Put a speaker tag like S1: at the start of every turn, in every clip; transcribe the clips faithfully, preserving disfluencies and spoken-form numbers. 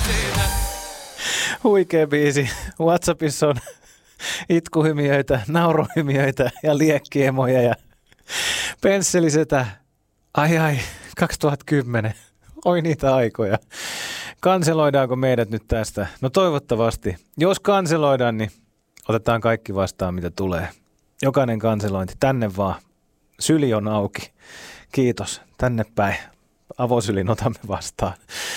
S1: Huikea biisi. WhatsAppissa on itkuhymiöitä, nauruhymiöitä ja liekkiemoja ja pensselisetä. Ai ai, kaksituhattakymmenen. Oi niitä aikoja. Kanseloidaanko meidät nyt tästä? No toivottavasti. Jos kanseloidaan, niin otetaan kaikki vastaan, mitä tulee. Jokainen kanselointi. Tänne vaan. Syli on auki. Kiitos. Tänne päin. Avosylin otamme vastaan.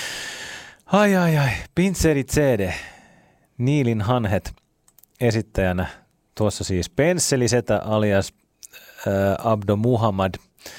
S1: Ai ai ai. Pintseri C D. Niilin Hanhet esittäjänä. Tuossa siis Pensselisetä alias äh, Abdo Muhammad.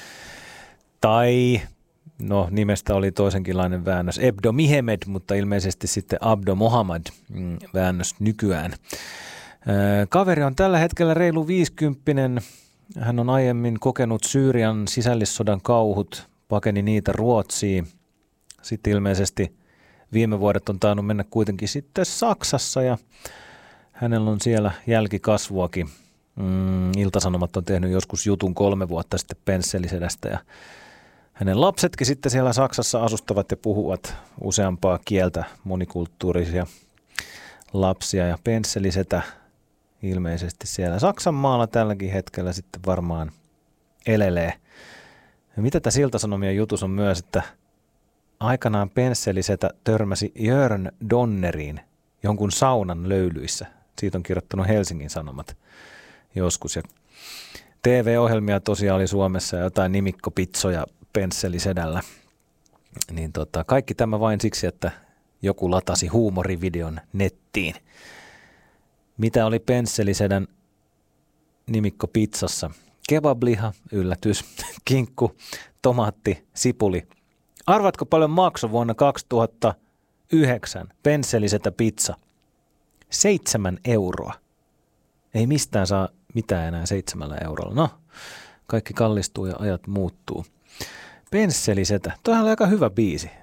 S1: Tai, no nimestä oli toisenkinlainen väännös. Ebdo Mihemed, mutta ilmeisesti sitten Abdo Muhammad mm, väännös nykyään. Äh, kaveri on tällä hetkellä reilu viisikymppinen. Hän on aiemmin kokenut Syyrian sisällissodan kauhut, pakeni niitä Ruotsiin. Sitten ilmeisesti viime vuodet on tainnut mennä kuitenkin sitten Saksassa ja hänellä on siellä jälkikasvuakin. Mm, Ilta-Sanomat on tehnyt joskus jutun kolme vuotta sitten Pensselisedästä ja hänen lapsetkin sitten siellä Saksassa asustavat ja puhuvat useampaa kieltä, monikulttuurisia lapsia ja Pensselisetä ilmeisesti siellä Saksan maalla tälläkin hetkellä sitten varmaan elelee. Ja mitä tässä Ilta-Sanomien jutus on myös, että aikanaan Pensselisetä törmäsi Jörn Donneriin jonkun saunan löylyissä. Siitä on kirjoittanut Helsingin Sanomat joskus. Ja T V-ohjelmia tosiaan oli Suomessa ja jotain nimikkopitsoja Pensselisedällä. Niin tota, kaikki tämä vain siksi, että joku latasi huumorivideon nettiin. Mitä oli Pensselisedän nimikkopitsassa? Kebabliha, yllätys, kinkku, tomaatti, sipuli. Arvatko paljon maksoi vuonna kaksituhattayhdeksän Pensselisetä pizza? Seitsemän euroa. Ei mistään saa mitään enää seitsemällä eurolla. No, kaikki kallistuu ja ajat muuttuu. Pensselisetä. Toihan oli aika hyvä biisi.